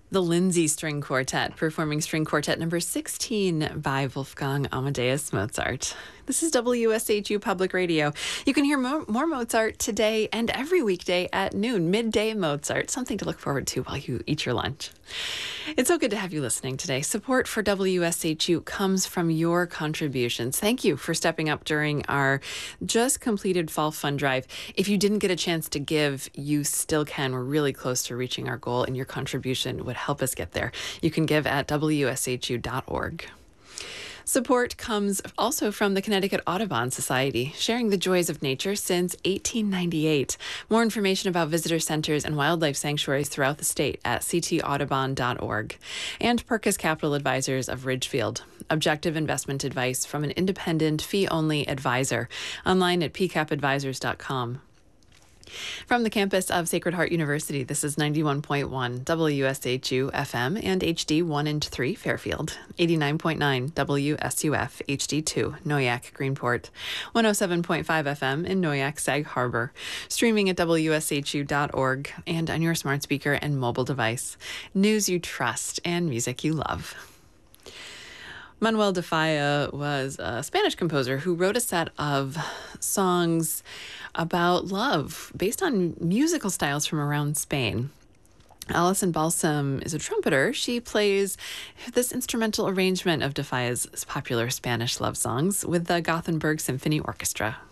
The Lindsay String Quartet, performing String Quartet number 16 by Wolfgang Amadeus Mozart. This is WSHU Public Radio. You can hear more Mozart today and every weekday at noon, midday Mozart, something to look forward to while you eat your lunch. It's so good to have you listening today. Support for WSHU comes from your contributions. Thank you for stepping up during our just completed Fall Fund Drive. If you didn't get a chance to give, you still can. We're really close to reaching our goal, and your contribution would help us get there. You can give at WSHU.org. Support comes also from the Connecticut Audubon Society, sharing the joys of nature since 1898. More information about visitor centers and wildlife sanctuaries throughout the state at ctaudubon.org. And Perkus Capital Advisors of Ridgefield, objective investment advice from an independent, fee-only advisor. Online at pcapadvisors.com. From the campus of Sacred Heart University, this is 91.1 WSHU FM and HD 1 and 3 Fairfield, 89.9 WSUF HD 2 Noyak Greenport, 107.5 FM in Noyak Sag Harbor, streaming at WSHU.org and on your smart speaker and mobile device. News you trust and music you love. Manuel de Falla was a Spanish composer who wrote a set of songs about love based on musical styles from around Spain. Alison Balsam is a trumpeter. She plays this instrumental arrangement of de Falla's popular Spanish love songs with the Gothenburg Symphony Orchestra.